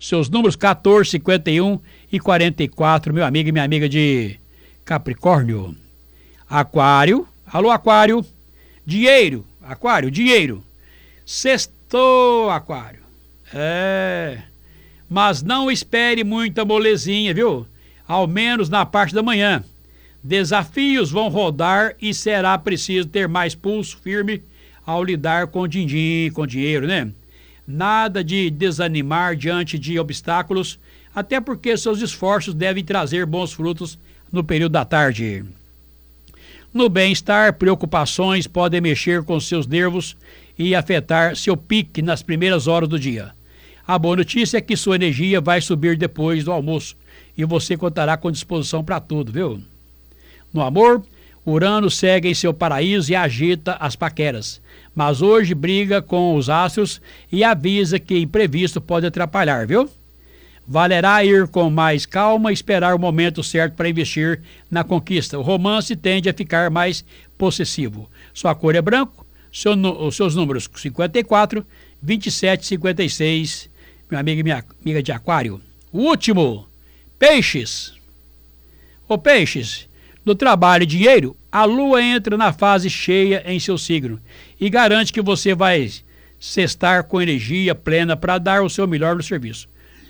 Seus números 14, 51 e 44, meu amigo e minha amiga de Capricórnio. Aquário, alô Aquário, dinheiro, Aquário, dinheiro. Sextou, Aquário. Mas não espere muita molezinha, viu? Ao menos na parte da manhã. Desafios vão rodar e será preciso ter mais pulso firme ao lidar com din-din, com dinheiro, né? Nada de desanimar diante de obstáculos, até porque seus esforços devem trazer bons frutos no período da tarde. No bem-estar, preocupações podem mexer com seus nervos e afetar seu pique nas primeiras horas do dia. A boa notícia é que sua energia vai subir depois do almoço e você contará com disposição para tudo, viu? No amor, Urano segue em seu paraíso e agita as paqueras, mas hoje briga com os astros e avisa que imprevisto pode atrapalhar, viu? Valerá ir com mais calma e esperar o momento certo para investir na conquista. O romance tende a ficar mais possessivo. Sua cor é branco, os seus números 54, 27 e 56, meu amigo e minha amiga de Aquário. O último, Peixes. Ô Peixes, no trabalho e dinheiro, a lua entra na fase cheia em seu signo e garante que você vai sextar com energia plena para dar o seu melhor no serviço.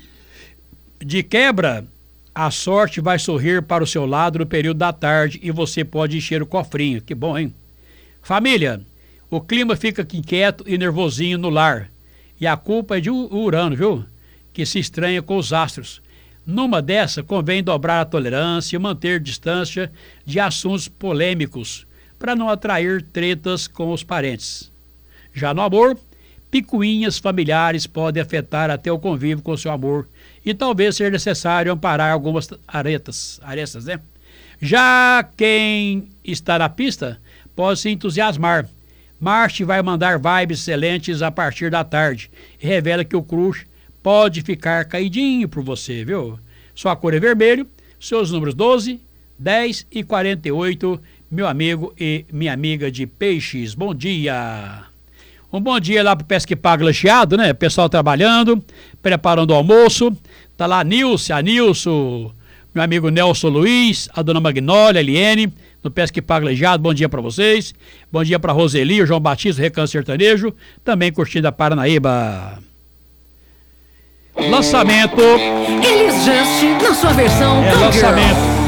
De quebra, a sorte vai sorrir para o seu lado no período da tarde e você pode encher o cofrinho. Que bom, hein? Família, o clima fica inquieto e nervosinho no lar. E a culpa é de Urano, viu? Que se estranha com os astros. Numa dessa, convém dobrar a tolerância e manter distância de assuntos polêmicos para não atrair tretas com os parentes. Já no amor, picuinhas familiares podem afetar até o convívio com seu amor e talvez ser necessário amparar algumas arestas, né? Já quem está na pista pode se entusiasmar. Marte vai mandar vibes excelentes a partir da tarde e revela que o crush pode ficar caidinho por você, viu? Sua cor é vermelho, seus números 12, 10 e 48, meu amigo e minha amiga de Peixes. Bom dia! Um bom dia lá pro Pesca e Paga Lacheado, né? Pessoal trabalhando, preparando o almoço. Tá lá a Nilson, meu amigo Nelson Luiz, a dona Magnólia, a Eliene, no Pesca e Paga Lacheado. Bom dia para vocês. Bom dia para Roseli, o João Batista, Recanto Sertanejo, também curtindo a Paranaíba. Lançamento. Elis Just na sua versão lançamento.